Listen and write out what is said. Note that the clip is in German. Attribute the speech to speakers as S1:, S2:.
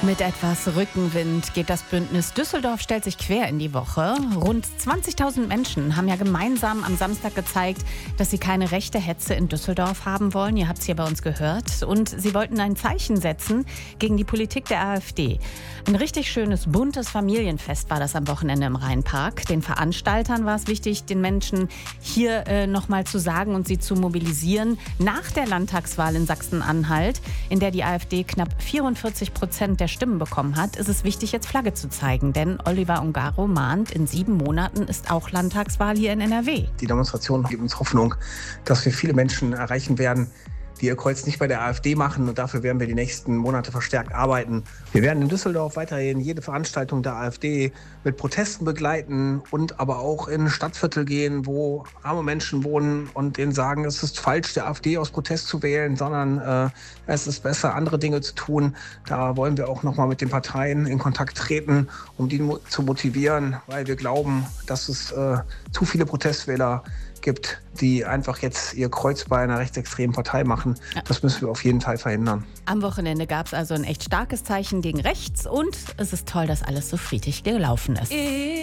S1: Mit etwas Rückenwind geht das Bündnis Düsseldorf stellt sich quer in die Woche. Rund 20.000 Menschen haben ja gemeinsam am Samstag gezeigt, dass sie keine rechte Hetze in Düsseldorf haben wollen. Ihr habt es hier bei uns gehört. Und sie wollten ein Zeichen setzen gegen die Politik der AfD. Ein richtig schönes, buntes Familienfest war das am Wochenende im Rheinpark. Den Veranstaltern war es wichtig, den Menschen hier nochmal zu sagen und sie zu mobilisieren. Nach der Landtagswahl in Sachsen-Anhalt, in der die AfD knapp 44% der Stimmen bekommen hat, ist es wichtig, jetzt Flagge zu zeigen. Denn Oliver Ungaro mahnt, in 7 Monaten ist auch Landtagswahl hier in NRW.
S2: Die Demonstration gibt uns Hoffnung, dass wir viele Menschen erreichen werden, die ihr Kreuz nicht bei der AfD machen. Und dafür werden wir die nächsten Monate verstärkt arbeiten. Wir werden in Düsseldorf weiterhin jede Veranstaltung der AfD mit Protesten begleiten und aber auch in Stadtviertel gehen, wo arme Menschen wohnen und denen sagen, es ist falsch, der AfD aus Protest zu wählen, sondern es ist besser, andere Dinge zu tun. Da wollen wir auch nochmal mit den Parteien in Kontakt treten, um die zu motivieren, weil wir glauben, dass es zu viele Protestwähler gibt, die einfach jetzt ihr Kreuz bei einer rechtsextremen Partei machen. Ja. Das müssen wir auf jeden Fall verhindern.
S1: Am Wochenende gab es also ein echt starkes Zeichen gegen rechts und es ist toll, dass alles so friedlich gelaufen ist.